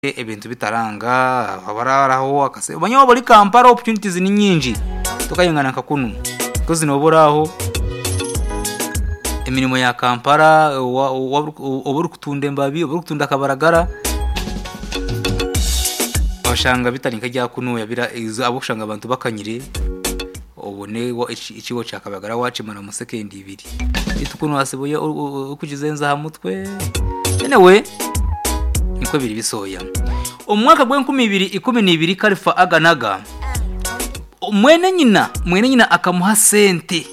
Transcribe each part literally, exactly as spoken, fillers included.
ebintu bitaranga abararaho akase banyo bari Kampala opportunities ni nyingi tukayengana kakunu kozi noboraho emirimo ya Kampala oburu kutunde mbabi oburu kutunda kabaragara bashanga bitanika rya kunu yabira abo kushanga abantu bakanyire obone ikigo cya Kabagara wacimana mu second ibiri itukuno hasiboye ukujizenza hamutwe anyway niko biri bisoya umwaka gwe nkumi ibiri ikumi n'ibiri Khalifa Aganaga mwene nyina mwene nyina akamuha sente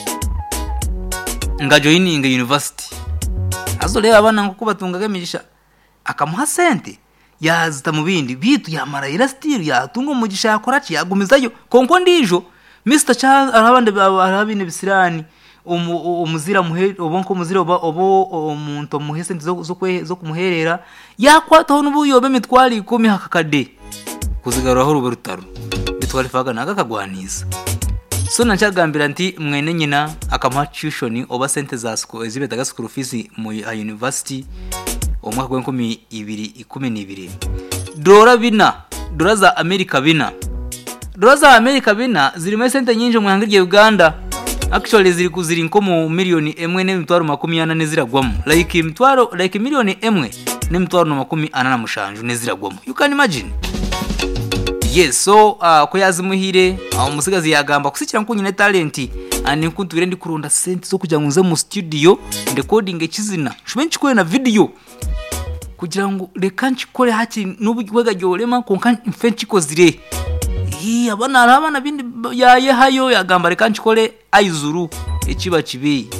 nga joining university azole abana ngo kubatunga gamigisha akamuha sente yazita mu bindi bitu yamara ira still yatunga umugisha yakora ci yagumizayo konko ndijo Mister Charles arabande arabine bisirani umuzira muhe obonko muzira oba obo omuntu muhese zo zo kumuherera yakwataho n'ubuyobe mitwali ikumi hakakade kuzigaruraho rube rutaro bitwali faga naga kagwaniza so nacyagambira nti mwene nyina akamuha tuition oba sente za school zibetaga school fees mu university omwaka gwa nkumi ibiri ikumi n'ibiri dola bina dola za America bina dola za America bina zirimo sente nyinje mu hangirye Uganda actually ziri kuziri nko mu milioni emwe n'emitwaro makumi ana neziragwamo like mitwaro like milioni emwe n'emitwaro makumi ana na mushanju neziragwamo you can imagine yes so uh, ko yazimuhire aho musigazi yagamba kusikira nko nyine talent ani kuntubire ndi kurunda sente zo kujya ngunze mu studio recording ekizina shubenchi ko na video kugira ngo reka nchikore haki n'ubugwega gyolema konka mfenchi ko zire hi abana arabana bindi yaye hayo yagamba reka nchikore ayizuru ekiba kibi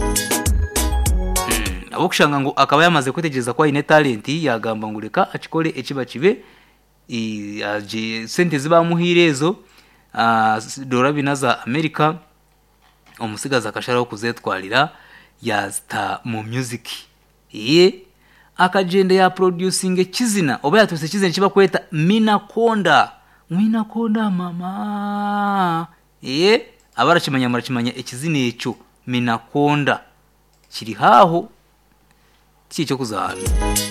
hmm. abo kushanga ngo akaba yamaze kwetegeza kwa ine talent yagamba ngo reka akikore ekiba kibe i aje sente ziba muhirezo a dola binaza America umusigaza akasharaho kuzetwalira yazita mu music ye akagende ya producing kizina oba yatose kizina kiba kweta Minakonda Minakonda mama ye abarachimanya marachimanya ekizina echo Minakonda kiri haho kicyo kuzana